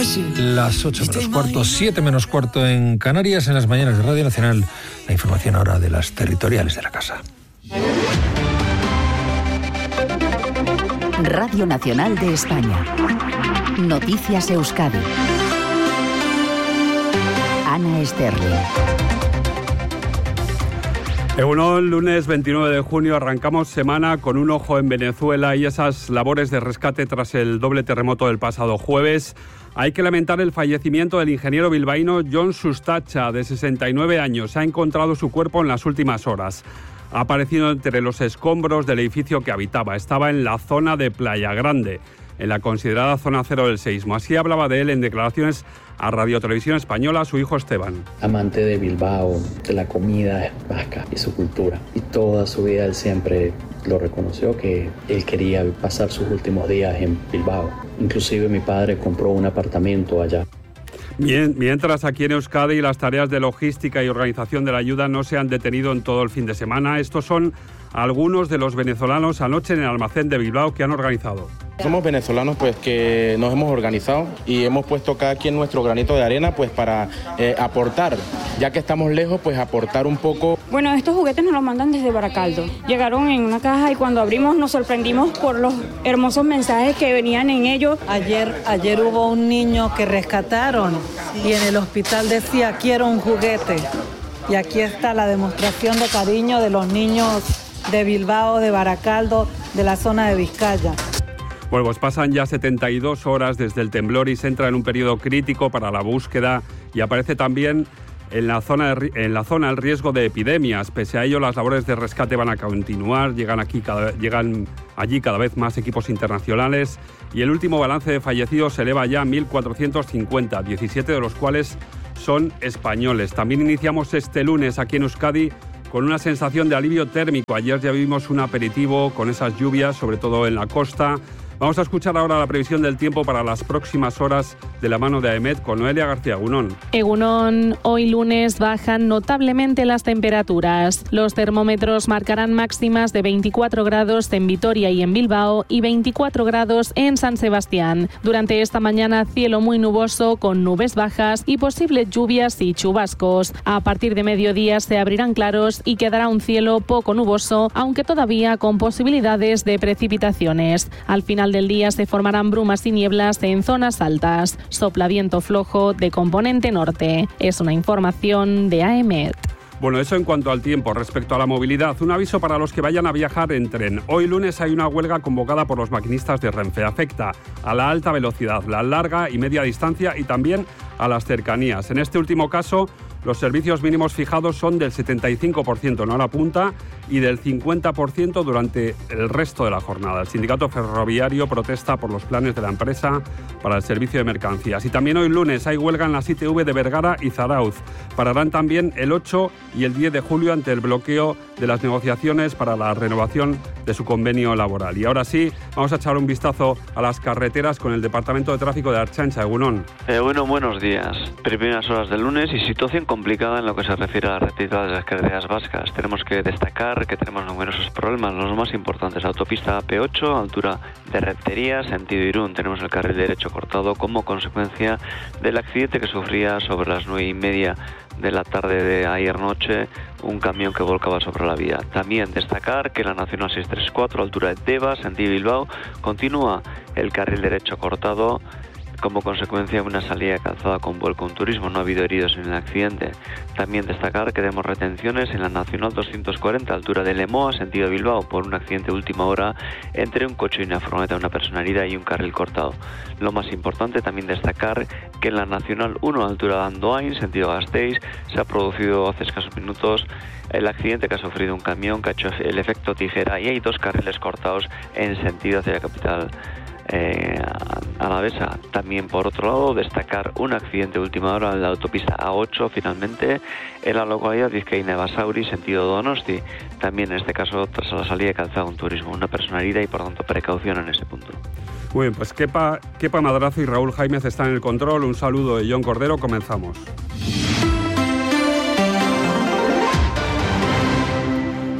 Las 8 menos cuarto, 7 menos cuarto en Canarias, en las mañanas de Radio Nacional. La información ahora de las territoriales de la casa. Radio Nacional de España. Noticias Euskadi. Ana Esterle. Egunon, lunes 29 de junio arrancamos semana con un ojo en Venezuela y esas labores de rescate tras el doble terremoto del pasado jueves. Hay que lamentar el fallecimiento del ingeniero bilbaíno Jon Sustacha, de 69 años. Se ha encontrado su cuerpo en las últimas horas. Ha aparecido entre los escombros del edificio que habitaba. Estaba en la zona de Playa Grande, en la considerada zona cero del seísmo. Así hablaba de él en declaraciones a Radio Televisión Española su hijo Esteban. Amante de Bilbao, de la comida vasca y su cultura. Y toda su vida él siempre lo reconoció, que él quería pasar sus últimos días en Bilbao. Inclusive mi padre compró un apartamento allá. Mientras aquí en Euskadi las tareas de logística y organización de la ayuda no se han detenido en todo el fin de semana. Estos son algunos de los venezolanos anoche en el almacén de Bilbao que han organizado. Somos venezolanos pues que nos hemos organizado y hemos puesto cada quien nuestro granito de arena pues para aportar, ya que estamos lejos, pues aportar un poco. Bueno, estos juguetes nos los mandan desde Baracaldo. Llegaron en una caja y cuando abrimos nos sorprendimos por los hermosos mensajes que venían en ellos. Ayer hubo un niño que rescataron y en el hospital decía quiero un juguete. Y aquí está la demostración de cariño de los niños de Bilbao, de Baracaldo, de la zona de Vizcaya. Bueno, pues pasan ya 72 horas desde el temblor y se entra en un periodo crítico para la búsqueda y aparece también en la zona el riesgo de epidemias. Pese a ello, las labores de rescate van a continuar, llegan allí cada vez más equipos internacionales y el último balance de fallecidos se eleva ya a 1.450, 17 de los cuales son españoles. También iniciamos este lunes aquí en Euskadi con una sensación de alivio térmico. Ayer ya vimos un aperitivo con esas lluvias, sobre todo en la costa. Vamos a escuchar ahora la previsión del tiempo para las próximas horas de la mano de AEMET con Noelia García. Egunon. Egunon, hoy lunes bajan notablemente las temperaturas. Los termómetros marcarán máximas de 24 grados en Vitoria y en Bilbao y 24 grados en San Sebastián. Durante esta mañana cielo muy nuboso con nubes bajas y posibles lluvias y chubascos. A partir de mediodía se abrirán claros y quedará un cielo poco nuboso, aunque todavía con posibilidades de precipitaciones. Al final del día se formarán brumas y nieblas en zonas altas. Sopla viento flojo de componente norte. Es una información de AEMET. Bueno, eso en cuanto al tiempo. Respecto a la movilidad, un aviso para los que vayan a viajar en tren. Hoy lunes hay una huelga convocada por los maquinistas de Renfe. Afecta a la alta velocidad, la larga y media distancia y también a las cercanías. En este último caso, los servicios mínimos fijados son del 75% en hora punta y del 50% durante el resto de la jornada. El sindicato ferroviario protesta por los planes de la empresa para el servicio de mercancías. Y también hoy lunes hay huelga en las ITV de Vergara y Zarauz. Pararán también el 8 y el 10 de julio ante el bloqueo de las negociaciones para la renovación de su convenio laboral. Y ahora sí, vamos a echar un vistazo a las carreteras con el Departamento de Tráfico de Archancha. Egunon. Buenos días. Primeras horas del lunes y situación complicada en lo que se refiere a la rectitud de las carreteras vascas. Tenemos que destacar que tenemos numerosos problemas, los más importantes. Autopista AP8, altura de Rentería, sentido Irún. Tenemos el carril derecho cortado como consecuencia del accidente que sufría sobre las 9:30 de la tarde de ayer noche un camión que volcaba sobre la vía. También destacar que la Nacional 634, altura de Tebas, sentido Bilbao, continúa el carril derecho cortado como consecuencia de una salida de calzada con vuelco. Un turismo, no ha habido heridos en el accidente. También destacar que tenemos retenciones en la Nacional 240, altura de Lemoa, sentido Bilbao, por un accidente de última hora entre un coche y una furgoneta, una persona herida y un carril cortado. Lo más importante, también destacar que en la Nacional 1, altura de Andoain, sentido Gasteiz, se ha producido hace escasos minutos el accidente que ha sufrido un camión que ha hecho el efecto tijera y hay dos carriles cortados en sentido hacia la capital alavesa. También, por otro lado, destacar un accidente de última hora en la autopista A8, finalmente, en la localidad vizcaína de Basauri, sentido Donosti. También, en este caso, tras la salida de calzada un turismo, una persona herida y, por tanto, precaución en ese punto. Muy bien, pues Kepa Madrazo y Raúl Jaimez están en el control. Un saludo de John Cordero. Comenzamos.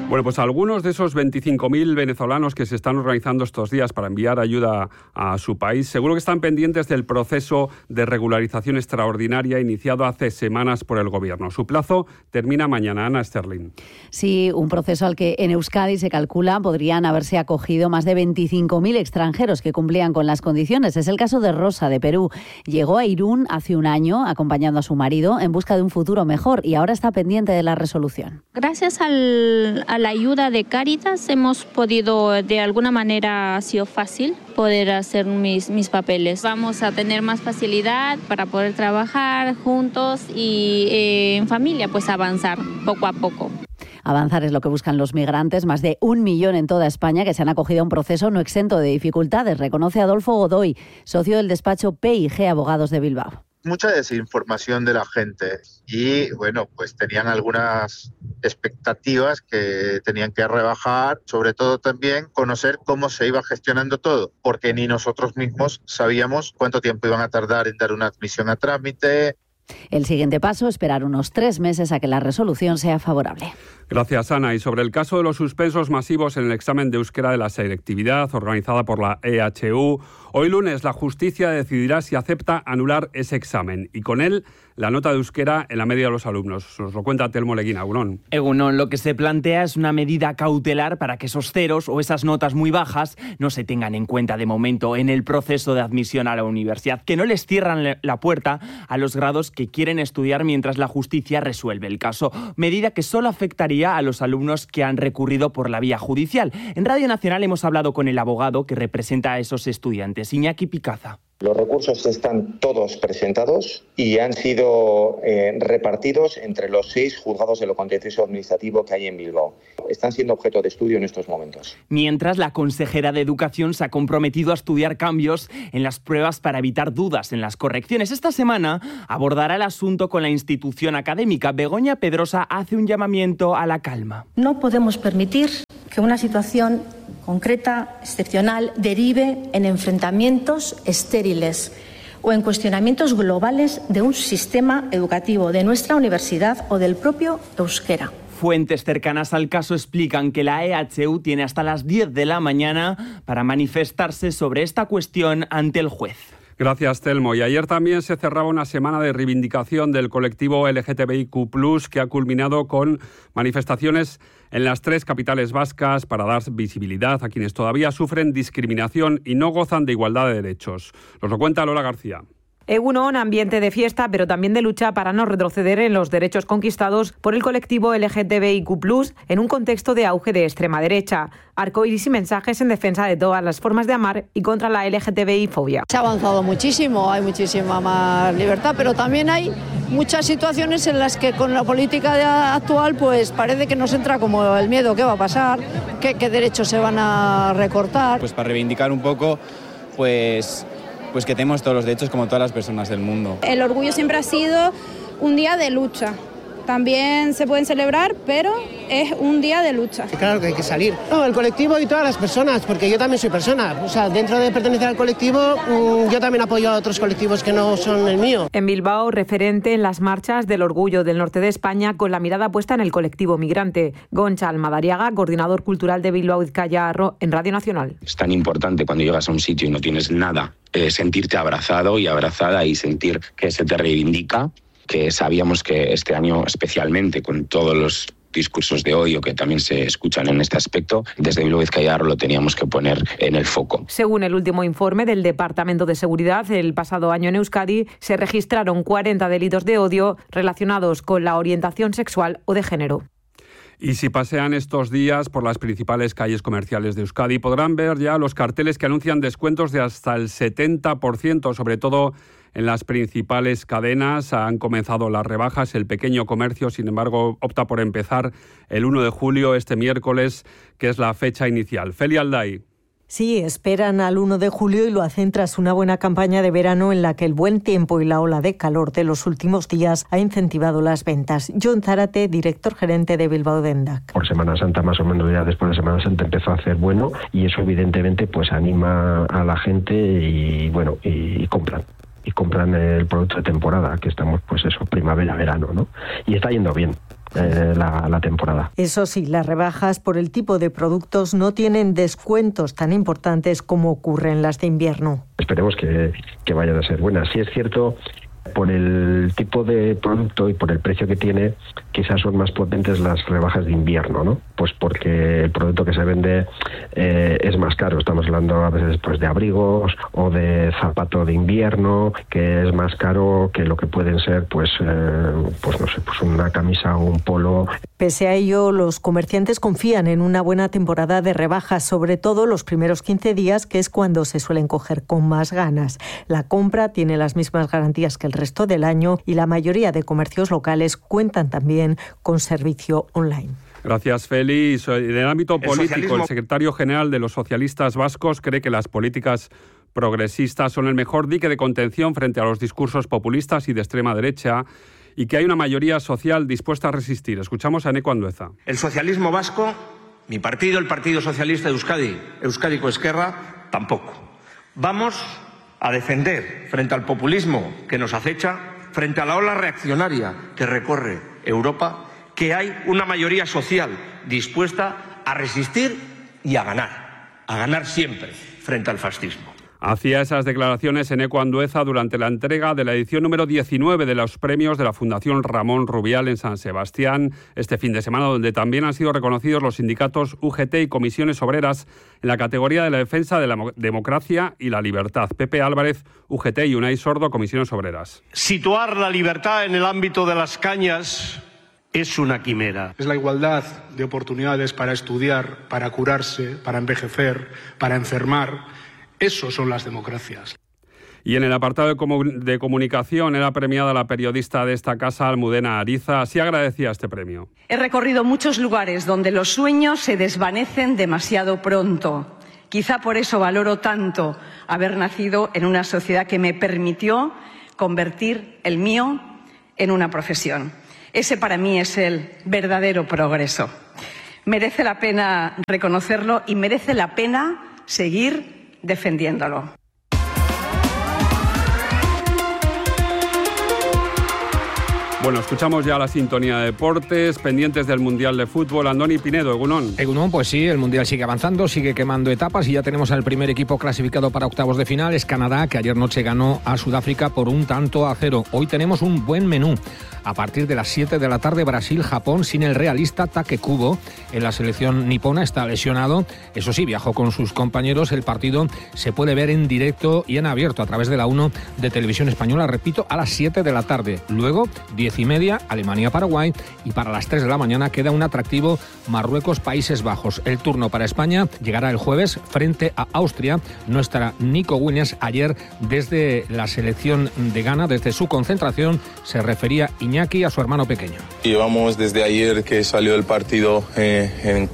Bueno, pues algunos de esos 25.000 venezolanos que se están organizando estos días para enviar ayuda a su país, seguro que están pendientes del proceso de regularización extraordinaria iniciado hace semanas por el Gobierno. Su plazo termina mañana. Ana Sterling. Sí, un proceso al que en Euskadi se calcula podrían haberse acogido más de 25.000 extranjeros que cumplían con las condiciones. Es el caso de Rosa, de Perú. Llegó a Irún hace un año acompañando a su marido en busca de un futuro mejor y ahora está pendiente de la resolución. Gracias a la ayuda de Cáritas hemos podido, de alguna manera ha sido fácil poder hacer mis papeles. Vamos a tener más facilidad para poder trabajar juntos y en familia, pues avanzar poco a poco. Avanzar es lo que buscan los migrantes, más de 1 millón en toda España que se han acogido a un proceso no exento de dificultades, reconoce Adolfo Godoy, socio del despacho P&G Abogados de Bilbao. Mucha desinformación de la gente y, bueno, pues tenían algunas expectativas que tenían que rebajar, sobre todo también conocer cómo se iba gestionando todo, porque ni nosotros mismos sabíamos cuánto tiempo iban a tardar en dar una admisión a trámite. El siguiente paso, esperar unos 3 meses a que la resolución sea favorable. Gracias, Ana. Y sobre el caso de los suspensos masivos en el examen de euskera de la selectividad organizada por la EHU, hoy lunes la justicia decidirá si acepta anular ese examen y con él la nota de euskera en la media de los alumnos. Nos lo cuenta Telmo Leguina. Egunon, lo que se plantea es una medida cautelar para que esos ceros o esas notas muy bajas no se tengan en cuenta de momento en el proceso de admisión a la universidad, que no les cierran la puerta a los grados que quieren estudiar mientras la justicia resuelve el caso. Medida que solo afectaría a los alumnos que han recurrido por la vía judicial. En Radio Nacional hemos hablado con el abogado que representa a esos estudiantes, Iñaki Picaza. Los recursos están todos presentados y han sido repartidos entre los 6 juzgados de lo contencioso administrativo que hay en Bilbao. Están siendo objeto de estudio en estos momentos. Mientras, la consejera de Educación se ha comprometido a estudiar cambios en las pruebas para evitar dudas en las correcciones. Esta semana abordará el asunto con la institución académica. Begoña Pedrosa hace un llamamiento a la calma. No podemos permitir que una situación concreta, excepcional, derive en enfrentamientos estériles o en cuestionamientos globales de un sistema educativo de nuestra universidad o del propio euskera. Fuentes cercanas al caso explican que la EHU tiene hasta las 10 de la mañana para manifestarse sobre esta cuestión ante el juez. Gracias, Telmo. Y ayer también se cerraba una semana de reivindicación del colectivo LGTBIQ+, que ha culminado con manifestaciones en las 3 capitales vascas para dar visibilidad a quienes todavía sufren discriminación y no gozan de igualdad de derechos. Nos lo cuenta Lola García. Un ambiente de fiesta, pero también de lucha para no retroceder en los derechos conquistados por el colectivo LGTBIQ+, en un contexto de auge de extrema derecha. Arcoíris y mensajes en defensa de todas las formas de amar y contra la LGTBI-fobia. Se ha avanzado muchísimo, hay muchísima más libertad, pero también hay muchas situaciones en las que con la política actual pues parece que nos entra como el miedo, ¿qué va a pasar? ¿Qué derechos se van a recortar? Pues para reivindicar un poco, pues que tenemos todos los derechos como todas las personas del mundo. El orgullo siempre ha sido un día de lucha. También se pueden celebrar, pero es un día de lucha. Claro que hay que salir. No, el colectivo y todas las personas, porque yo también soy persona. O sea, dentro de pertenecer al colectivo, yo también apoyo a otros colectivos que no son el mío. En Bilbao, referente en las marchas del orgullo del norte de España, con la mirada puesta en el colectivo migrante. Goncha Almadariaga, coordinador cultural de Bilbao Vizcaya Arro, en Radio Nacional. Es tan importante cuando llegas a un sitio y no tienes nada, sentirte abrazado y abrazada y sentir que se te reivindica, que sabíamos que este año especialmente con todos los discursos de odio que también se escuchan en este aspecto, desde Bilbao Vizcaya Arro lo teníamos que poner en el foco. Según el último informe del Departamento de Seguridad, el pasado año en Euskadi se registraron 40 delitos de odio relacionados con la orientación sexual o de género. Y si pasean estos días por las principales calles comerciales de Euskadi, podrán ver ya los carteles que anuncian descuentos de hasta el 70%, sobre todo en las principales cadenas. Han comenzado las rebajas. El pequeño comercio, sin embargo, opta por empezar el 1 de julio, este miércoles, que es la fecha inicial. Feli Alday. Sí, esperan al 1 de julio y lo hacen tras una buena campaña de verano en la que el buen tiempo y la ola de calor de los últimos días ha incentivado las ventas. John Zárate, director gerente de Bilbao Dendak. Por Semana Santa, más o menos ya después de Semana Santa, empezó a hacer bueno y eso evidentemente pues anima a la gente y bueno, y compran. Y compran el producto de temporada, que estamos pues eso, primavera, verano, ¿no? Y está yendo bien. la temporada. Eso sí, las rebajas por el tipo de productos no tienen descuentos tan importantes como ocurre en las de invierno. Esperemos que vayan a ser buenas. Sí es cierto, por el tipo de producto y por el precio que tiene, quizás son más potentes las rebajas de invierno, ¿no? Pues porque el producto que se vende es más caro. Estamos hablando a veces pues de abrigos o de zapato de invierno, que es más caro que lo que pueden ser pues no sé, pues una camisa o un polo. Pese a ello, los comerciantes confían en una buena temporada de rebajas, sobre todo los primeros 15 días, que es cuando se suelen coger con más ganas. La compra tiene las mismas garantías que el resto del año y la mayoría de comercios locales cuentan también con servicio online. Gracias, Félix. En el ámbito político, el secretario general de los socialistas vascos cree que las políticas progresistas son el mejor dique de contención frente a los discursos populistas y de extrema derecha y que hay una mayoría social dispuesta a resistir. Escuchamos a Eneko Andueza. El socialismo vasco, mi partido, el Partido Socialista de Euskadi, Euskadiko Ezkerra, tampoco. Vamos a defender, frente al populismo que nos acecha, frente a la ola reaccionaria que recorre Europa, que hay una mayoría social dispuesta a resistir y a ganar siempre frente al fascismo. Hacía esas declaraciones Eneko Andueza durante la entrega de la edición número 19 de los premios de la Fundación Ramón Rubial en San Sebastián este fin de semana, donde también han sido reconocidos los sindicatos UGT y comisiones obreras en la categoría de la defensa de la democracia y la libertad. Pepe Álvarez, UGT, y Unai Sordo, comisiones obreras. Situar la libertad en el ámbito de las cañas es una quimera. Es la igualdad de oportunidades para estudiar, para curarse, para envejecer, para enfermar. Eso son las democracias. Y en el apartado de comunicación era premiada la periodista de esta casa, Almudena Ariza. Así agradecía este premio. He recorrido muchos lugares donde los sueños se desvanecen demasiado pronto. Quizá por eso valoro tanto haber nacido en una sociedad que me permitió convertir el mío en una profesión. Ese para mí es el verdadero progreso. Merece la pena reconocerlo y merece la pena seguir defendiéndolo. Bueno, escuchamos ya la sintonía de deportes, pendientes del Mundial de Fútbol. Andoni Pinedo, Egunon. Egunon, pues sí, el Mundial sigue avanzando, sigue quemando etapas y ya tenemos al primer equipo clasificado para octavos de final. Es Canadá, que ayer noche ganó a Sudáfrica por 1-0. Hoy tenemos un buen menú. A partir de las 7 de la tarde, Brasil-Japón sin el realista Take Kubo. En la selección nipona está lesionado. Eso sí, viajó con sus compañeros. El partido se puede ver en directo y en abierto a través de la 1 de Televisión Española. Repito, a las 7 de la tarde. Luego, 10:30, Alemania-Paraguay. Y para las 3 de la mañana queda un atractivo Marruecos-Países Bajos. El turno para España llegará el jueves frente a Austria. No estará Nico Williams. Ayer, desde la selección de Ghana, desde su concentración, se refería Iñaki a su hermano pequeño. Llevamos desde ayer que salió el partido en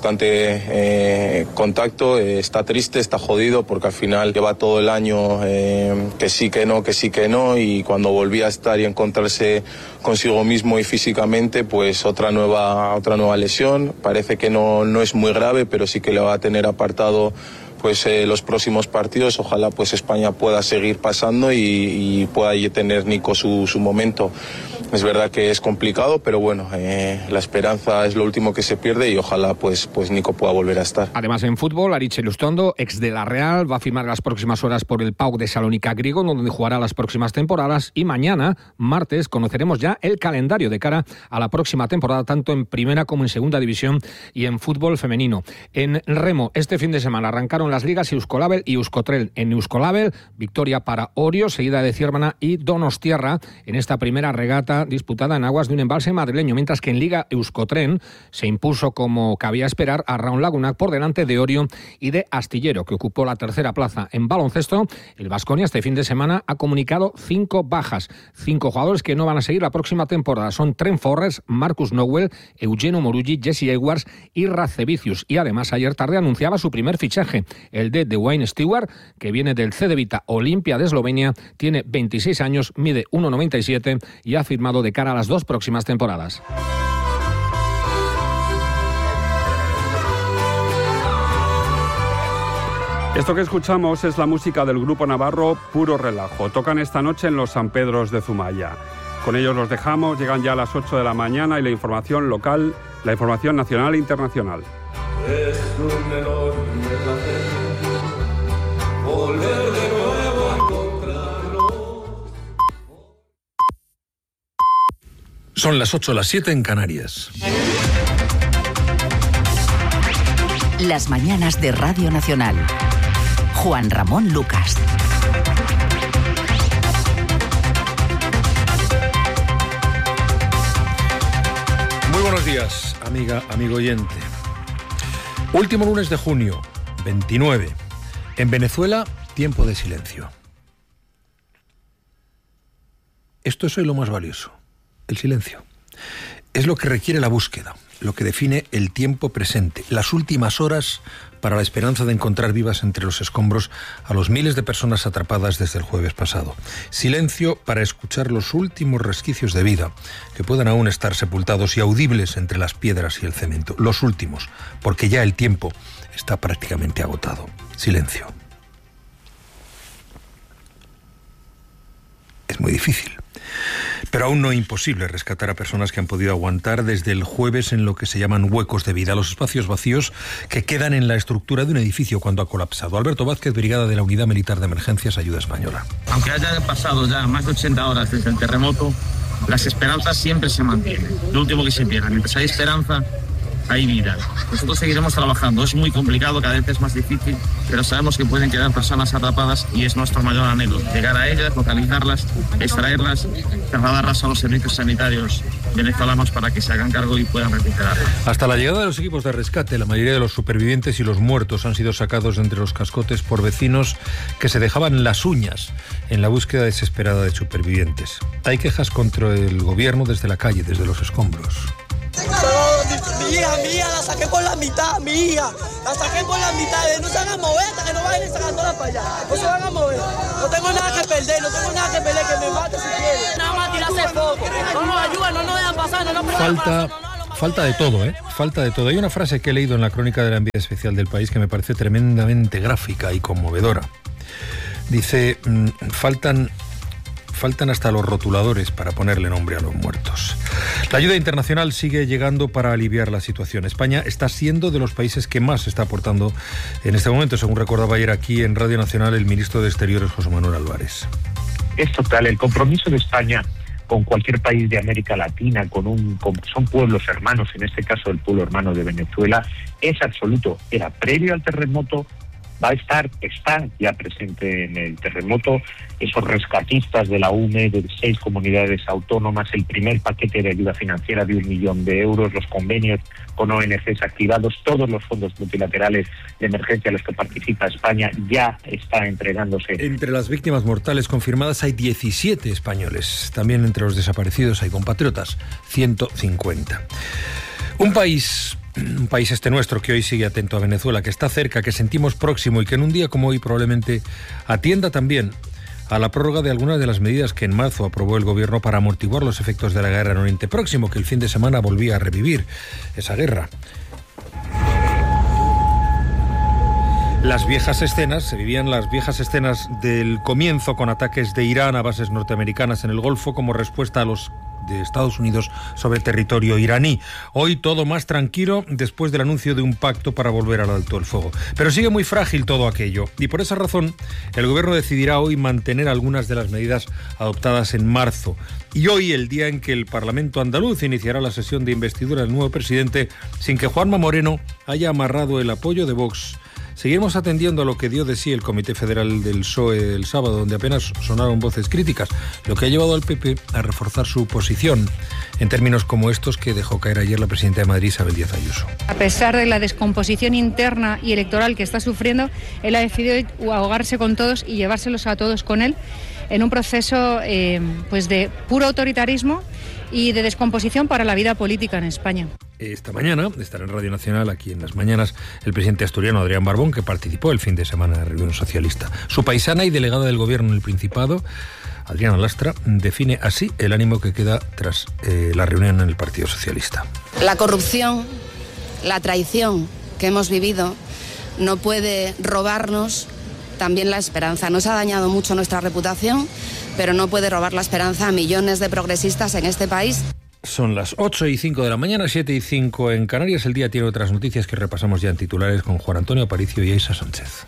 constante contacto. Está triste, está jodido porque al final lleva todo el año que sí, que no, y cuando volvía a estar y encontrarse consigo mismo y físicamente, pues otra nueva lesión. Parece que no es muy grave, pero sí que le va a tener apartado pues los próximos partidos. Ojalá pues España pueda seguir pasando y pueda tener Nico su momento. Es verdad que es complicado, pero bueno, la esperanza es lo último que se pierde y ojalá pues Nico pueda volver a estar. Además, en fútbol, Aritz Elustondo, ex de la Real, va a firmar las próximas horas por el PAOK de Salónica griego, donde jugará las próximas temporadas, y mañana, martes, conoceremos ya el calendario de cara a la próxima temporada, tanto en primera como en segunda división y en fútbol femenino. En remo, este fin de semana arrancaron las ligas Euskolabel y Euskotren. En Euskolabel, victoria para Orio, seguida de Ciervana y Donostiarra en esta primera regata disputada en aguas de un embalse madrileño, mientras que en Liga Euskotren se impuso, como cabía esperar, a Raun Lagunac por delante de Orio y de Astillero, que ocupó la tercera plaza. En baloncesto, el Baskonia este fin de semana ha comunicado 5 bajas, 5 jugadores que no van a seguir la próxima temporada. Son Trent Forrest, Marcus Nowell, Eugenio Morugi, Jesse Edwards y Racevicius. Y además ayer tarde anunciaba su primer fichaje, el de Wayne Stewart, que viene del CDVita Olimpia de Eslovenia, tiene 26 años, mide 1,97 y ha firmado de cara a las 2 próximas temporadas. Esto que escuchamos es la música del grupo navarro Puro Relajo. Tocan esta noche en los San Pedros de Zumaya. Con ellos los dejamos, llegan ya a las 8 de la mañana y la información local, la información nacional e internacional. Es un enorme placer volver de nuevo a encontrarnos. Son las 8, las 7 en Canarias. Las mañanas de Radio Nacional. Juan Ramón Lucas. Muy buenos días, amiga, amigo oyente. Último lunes de junio, 29. En Venezuela, tiempo de silencio. Esto es hoy lo más valioso, el silencio. Es lo que requiere la búsqueda, lo que define el tiempo presente, las últimas horas para la esperanza de encontrar vivas entre los escombros a los miles de personas atrapadas desde el jueves pasado. Silencio para escuchar los últimos resquicios de vida que puedan aún estar sepultados y audibles entre las piedras y el cemento. Los últimos, porque ya el tiempo está prácticamente agotado. Silencio. Es muy difícil, pero aún no imposible rescatar a personas que han podido aguantar desde el jueves en lo que se llaman huecos de vida, los espacios vacíos que quedan en la estructura de un edificio cuando ha colapsado. Alberto Vázquez, brigada de la Unidad Militar de Emergencias, Ayuda Española. Aunque haya pasado ya más de 80 horas desde el terremoto, las esperanzas siempre se mantienen. Lo último que se pierda, mientras hay esperanza, hay vida. Nosotros seguiremos trabajando. Es muy complicado, cada vez es más difícil, pero sabemos que pueden quedar personas atrapadas y es nuestro mayor anhelo. Llegar a ellas, localizarlas, extraerlas, trasladarlas a los servicios sanitarios venezolanos para que se hagan cargo y puedan recuperarlas. Hasta la llegada de los equipos de rescate, la mayoría de los supervivientes y los muertos han sido sacados de entre los cascotes por vecinos que se dejaban las uñas en la búsqueda desesperada de supervivientes. Hay quejas contra el gobierno desde la calle, desde los escombros. Mi hija, la saqué por la mitad, mi hija, la saqué por la mitad, no se van a mover hasta que no vayan sacándola para allá, no se van a mover, no tengo nada que perder, que me mate si quieren. Nada más tirarse poco, no nos ayudan, no nos dejan pasar, no nos pueden pasar. Falta de todo, falta de todo. Hay una frase que he leído en la crónica de la enviada especial del País que me parece tremendamente gráfica y conmovedora. Dice, faltan hasta los rotuladores para ponerle nombre a los muertos. La ayuda internacional sigue llegando para aliviar la situación. España está siendo de los países que más está aportando en este momento, según recordaba ayer aquí en Radio Nacional el ministro de Exteriores, José Manuel Álvarez. Es total, el compromiso de España con cualquier país de América Latina, son pueblos hermanos, en este caso el pueblo hermano de Venezuela, es absoluto. Era previo al terremoto, está ya presente en el terremoto, esos rescatistas de la UNE de 6 comunidades autónomas, el primer paquete de ayuda financiera de 1 millón de euros, los convenios con ONGs activados, todos los fondos multilaterales de emergencia a los que participa España ya está entregándose. Entre las víctimas mortales confirmadas hay 17 españoles. También entre los desaparecidos hay compatriotas, 150. Un país este nuestro que hoy sigue atento a Venezuela, que está cerca, que sentimos próximo y que en un día como hoy probablemente atienda también a la prórroga de algunas de las medidas que en marzo aprobó el gobierno para amortiguar los efectos de la guerra en Oriente Próximo, que el fin de semana volvía a revivir esa guerra. Se vivían las viejas escenas del comienzo con ataques de Irán a bases norteamericanas en el Golfo como respuesta a los de Estados Unidos sobre territorio iraní. Hoy todo más tranquilo después del anuncio de un pacto para volver al alto el fuego. Pero sigue muy frágil todo aquello y por esa razón el gobierno decidirá hoy mantener algunas de las medidas adoptadas en marzo. Y hoy, el día en que el Parlamento andaluz iniciará la sesión de investidura del nuevo presidente, sin que Juanma Moreno haya amarrado el apoyo de Vox. Seguiremos atendiendo a lo que dio de sí el Comité Federal del PSOE el sábado, donde apenas sonaron voces críticas, lo que ha llevado al PP a reforzar su posición en términos como estos que dejó caer ayer la presidenta de Madrid, Isabel Díaz Ayuso. A pesar de la descomposición interna y electoral que está sufriendo, él ha decidido ahogarse con todos y llevárselos a todos con él en un proceso de puro autoritarismo y de descomposición para la vida política en España. Esta mañana estará en Radio Nacional, aquí en Las Mañanas, el presidente asturiano Adrián Barbón, que participó el fin de semana en la reunión socialista. Su paisana y delegada del gobierno en el Principado, Adriana Lastra, define así el ánimo que queda tras la reunión en el Partido Socialista. La corrupción, la traición que hemos vivido no puede robarnos también la esperanza. Nos ha dañado mucho nuestra reputación, pero no puede robar la esperanza a millones de progresistas en este país. Son las 8:05 de la mañana, 7:05 en Canarias. El día tiene otras noticias que repasamos ya en titulares con Juan Antonio Aparicio y Aisa Sánchez.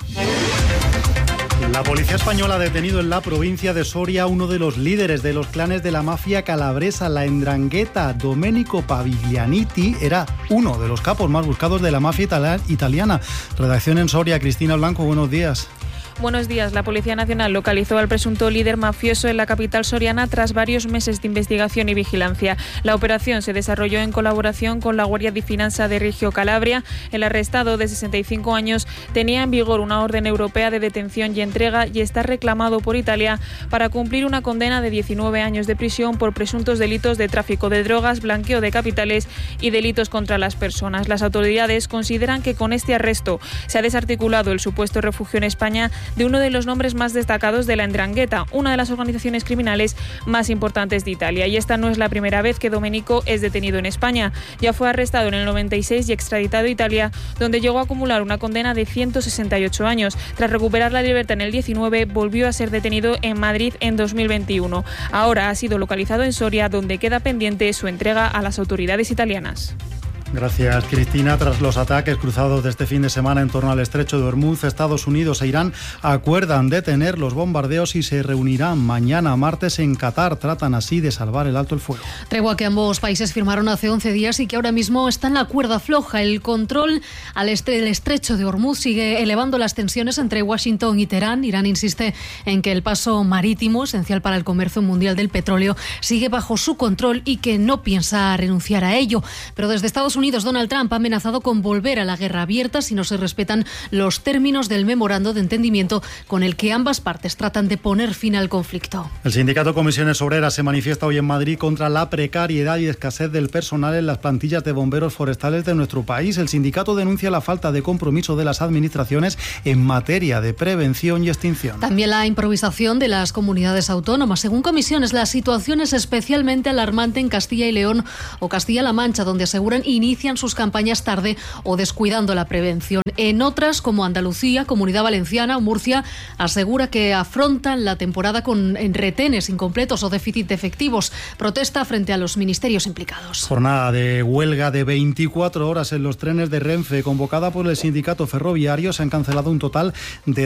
La policía española ha detenido en la provincia de Soria a uno de los líderes de los clanes de la mafia calabresa, la 'Ndrangheta. Domenico Paviglianiti era uno de los capos más buscados de la mafia italiana. Redacción en Soria, Cristina Blanco, buenos días. Buenos días. La Policía Nacional localizó al presunto líder mafioso en la capital soriana tras varios meses de investigación y vigilancia. La operación se desarrolló en colaboración con la Guardia di Finanza de Reggio Calabria. El arrestado, de 65 años, tenía en vigor una orden europea de detención y entrega y está reclamado por Italia para cumplir una condena de 19 años de prisión por presuntos delitos de tráfico de drogas, blanqueo de capitales y delitos contra las personas. Las autoridades consideran que con este arresto se ha desarticulado el supuesto refugio en España de uno de los nombres más destacados de la 'Ndrangheta, una de las organizaciones criminales más importantes de Italia. Y esta no es la primera vez que Domenico es detenido en España. Ya fue arrestado en el 96 y extraditado a Italia, donde llegó a acumular una condena de 168 años. Tras recuperar la libertad en el 19, volvió a ser detenido en Madrid en 2021. Ahora ha sido localizado en Soria, donde queda pendiente su entrega a las autoridades italianas. Gracias, Cristina. Tras los ataques cruzados de este fin de semana en torno al estrecho de Hormuz, Estados Unidos e Irán acuerdan detener los bombardeos y se reunirán mañana martes en Qatar. Tratan así de salvar el alto el fuego. Tregua que ambos países firmaron hace 11 días y que ahora mismo está en la cuerda floja. El control del estrecho de Hormuz sigue elevando las tensiones entre Washington y Teherán. Irán insiste en que el paso marítimo, esencial para el comercio mundial del petróleo, sigue bajo su control y que no piensa renunciar a ello. Pero desde Estados Unidos, Donald Trump ha amenazado con volver a la guerra abierta si no se respetan los términos del memorando de entendimiento con el que ambas partes tratan de poner fin al conflicto. El sindicato Comisiones Obreras se manifiesta hoy en Madrid contra la precariedad y escasez del personal en las plantillas de bomberos forestales de nuestro país. El sindicato denuncia la falta de compromiso de las administraciones en materia de prevención y extinción. También la improvisación de las comunidades autónomas. Según Comisiones, la situación es especialmente alarmante en Castilla y León o Castilla-La Mancha, donde aseguran inician sus campañas tarde o descuidando la prevención. En otras, como Andalucía, Comunidad Valenciana o Murcia, asegura que afrontan la temporada con retenes incompletos o déficit de efectivos. Protesta frente a los ministerios implicados. Jornada de huelga de 24 horas en los trenes de Renfe, convocada por el sindicato ferroviario. Se han cancelado un total de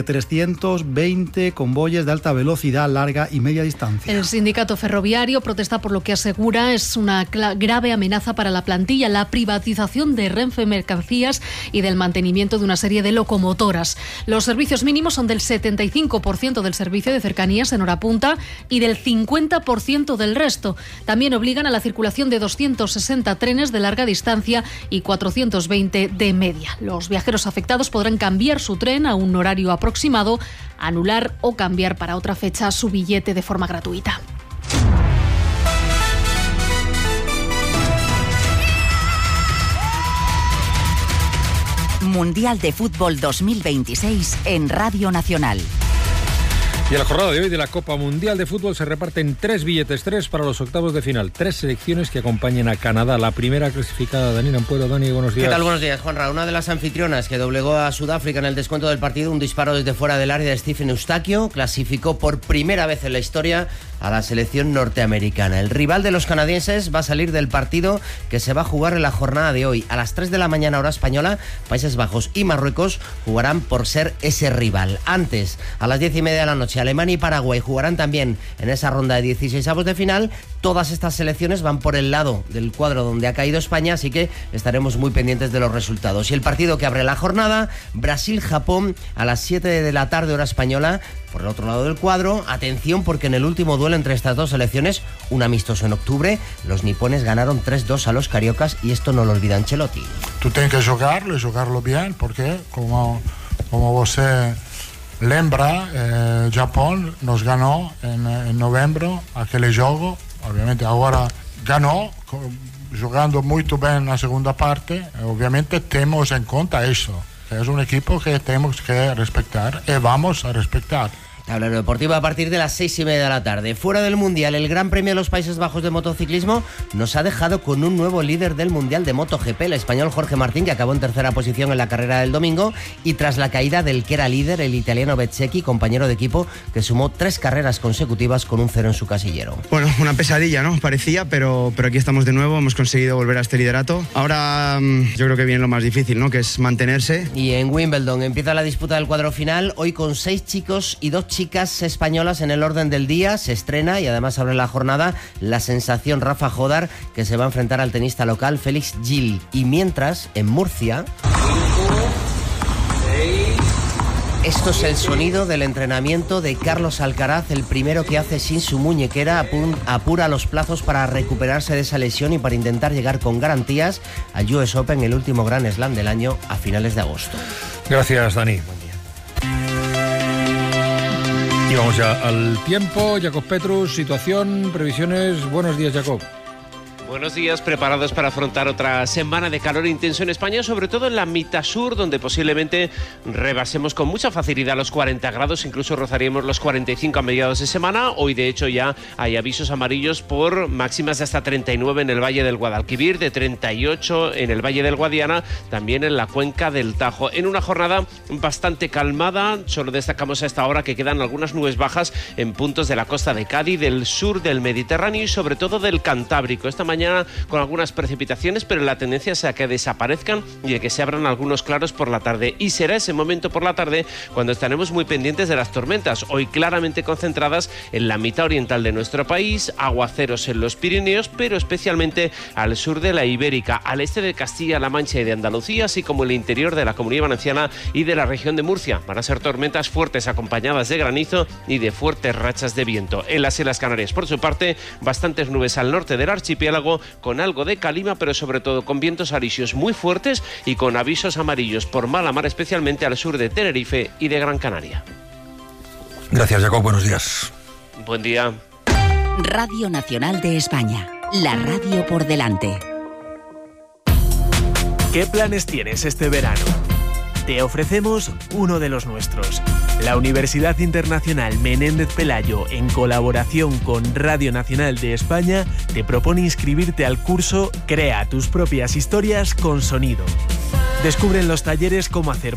320 convoyes de alta velocidad, larga y media distancia. El sindicato ferroviario protesta por lo que asegura es una grave amenaza para la plantilla, la privatización de Renfe Mercancías y del mantenimiento de una serie de locomotoras. Los servicios mínimos son del 75% del servicio de cercanías en hora punta y del 50% del resto. También obligan a la circulación de 260 trenes de larga distancia y 420 de media. Los viajeros afectados podrán cambiar su tren a un horario aproximado, anular o cambiar para otra fecha su billete de forma gratuita. Mundial de Fútbol 2026 en Radio Nacional. Y en la jornada de hoy de la Copa Mundial de Fútbol se reparten 3 billetes, 3 para los octavos de final. 3 selecciones que acompañen a Canadá. La primera clasificada, Dani Ampuero. Dani, buenos días. ¿Qué tal? Buenos días, Juanra. Una de las anfitrionas que doblegó a Sudáfrica en el descuento del partido, un disparo desde fuera del área de Stephen Eustaquio, clasificó por primera vez en la historia a la selección norteamericana. El rival de los canadienses va a salir del partido que se va a jugar en la jornada de hoy. A las 3 de la mañana hora española, Países Bajos y Marruecos jugarán por ser ese rival. Antes, a las 10:30 de la noche, Alemania y Paraguay jugarán también en esa ronda de 16avos de final. Todas estas selecciones van por el lado del cuadro donde ha caído España, así que estaremos muy pendientes de los resultados. Y el partido que abre la jornada, Brasil-Japón, a las 7 de la tarde hora española, por el otro lado del cuadro. Atención, porque en el último duelo entre estas dos selecciones, un amistoso en octubre, los nipones ganaron 3-2 a los cariocas y esto no lo olvida Ancelotti. Tú tienes que jugarlo y jugarlo bien, porque como vos lembra, Japón nos ganó en noviembre aquel juego. Obviamente ahora ganó jugando muy bien la segunda parte. Obviamente tenemos en cuenta eso. Es un equipo que tenemos que respetar y vamos a respetar. Tablero deportivo a partir de las 6:30 de la tarde. Fuera del Mundial, el Gran Premio de los Países Bajos de motociclismo nos ha dejado con un nuevo líder del Mundial de MotoGP, el español Jorge Martín, que acabó en tercera posición en la carrera del domingo, y tras la caída del que era líder, el italiano Bezzecchi, compañero de equipo, que sumó 3 carreras consecutivas con un 0 en su casillero. Bueno, una pesadilla, ¿no? Parecía, pero aquí estamos de nuevo, hemos conseguido volver a este liderato. Ahora yo creo que viene lo más difícil, ¿no? Que es mantenerse. Y en Wimbledon empieza la disputa del cuadro final, hoy con 6 chicos y 2 chicas españolas en el orden del día. Se estrena y además abre la jornada la sensación Rafa Jodar, que se va a enfrentar al tenista local Félix Gil. Y mientras, en Murcia... Esto es el sonido del entrenamiento de Carlos Alcaraz, el primero que hace sin su muñequera. Apura los plazos para recuperarse de esa lesión y para intentar llegar con garantías al US Open, el último Grand Slam del año, a finales de agosto. Gracias, Dani. Y vamos ya al tiempo. Jacob Petrus, situación, previsiones. Buenos días, Jacob. Buenos días, preparados para afrontar otra semana de calor intenso en España, sobre todo en la mitad sur, donde posiblemente rebasemos con mucha facilidad los 40 grados, incluso rozaríamos los 45 a mediados de semana. Hoy, de hecho, ya hay avisos amarillos por máximas de hasta 39 en el Valle del Guadalquivir, de 38 en el Valle del Guadiana, también en la cuenca del Tajo. En una jornada bastante calmada, solo destacamos a esta hora que quedan algunas nubes bajas en puntos de la costa de Cádiz, del sur del Mediterráneo y sobre todo del Cantábrico. Esta mañana con algunas precipitaciones, pero la tendencia es a que desaparezcan y a que se abran algunos claros por la tarde. Y será ese momento por la tarde cuando estaremos muy pendientes de las tormentas, hoy claramente concentradas en la mitad oriental de nuestro país, aguaceros en los Pirineos, pero especialmente al sur de la Ibérica, al este de Castilla-La Mancha y de Andalucía, así como el interior de la Comunidad Valenciana y de la región de Murcia. Van a ser tormentas fuertes acompañadas de granizo y de fuertes rachas de viento. En las Islas Canarias, por su parte, bastantes nubes al norte del archipiélago, con algo de calima, pero sobre todo con vientos alisios muy fuertes y con avisos amarillos por mala mar, especialmente al sur de Tenerife y de Gran Canaria. Gracias, Jacob. Buenos días. Buen día. Radio Nacional de España. La radio por delante. ¿Qué planes tienes este verano? Te ofrecemos uno de los nuestros. La Universidad Internacional Menéndez Pelayo, en colaboración con Radio Nacional de España, te propone inscribirte al curso Crea tus propias historias con sonido. Descubre en los talleres cómo hacer